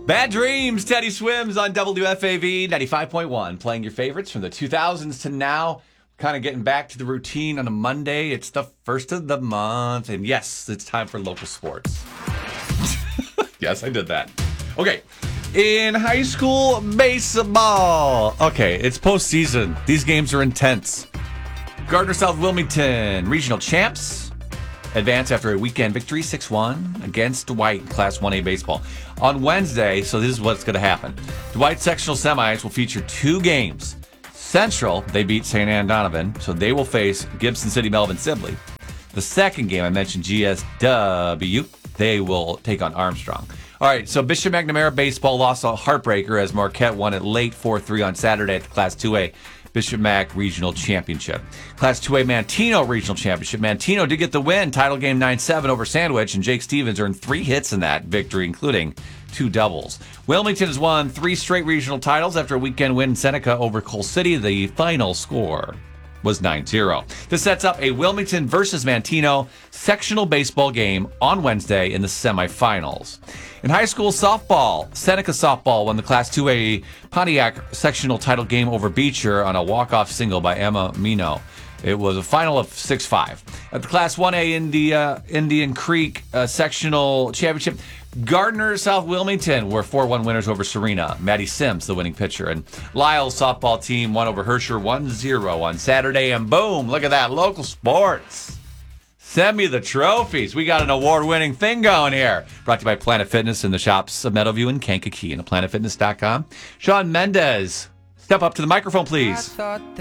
Bad Dreams, Teddy Swims on WFAV 95.1, playing your favorites from the 2000s to now. Kind of getting back to the routine on a Monday. It's the first of the month, and yes, it's time for local sports. Yes, I did that. Okay, in high school baseball. Okay, it's postseason. These games are intense. Gardner South Wilmington, regional champs, advance after a weekend victory, 6-1 against Dwight in Class 1A baseball. On Wednesday, so this is what's going to happen. Dwight sectional semis will feature two games. Central, they beat St. Anne Donovan, so they will face Gibson City Melvin Sibley. The second game, I mentioned GSW, they will take on Armstrong. All right, so Bishop McNamara baseball lost a heartbreaker as Marquette won it late 4-3 on Saturday at the Class 2A Bishop Mac Regional Championship. Class 2A Manteno Regional Championship. Manteno did get the win, title game 9-7 over Sandwich, and Jake Stevens earned 3 hits in that victory, including 2 doubles. Wilmington has won 3 straight regional titles after a weekend win in Seneca over Coal City. The final score was 9-0. This sets up a Wilmington versus Manteno sectional baseball game on Wednesday in the semifinals. In high school softball, Seneca softball won the Class 2A Pontiac sectional title game over Beecher on a walk-off single by Emma Mino. It was a final of 6-5. At the Class 1A Indian Creek sectional championship, Gardner South Wilmington were 4-1 winners over Serena. Maddie Sims, the winning pitcher. And Lyle's softball team won over Herscher 1-0 on Saturday. And boom, look at that, local sports. Send me the trophies. We got an award-winning thing going here. Brought to you by Planet Fitness in the shops of Meadowview and Kankakee and planetfitness.com. Sean Mendez, step up to the microphone, please.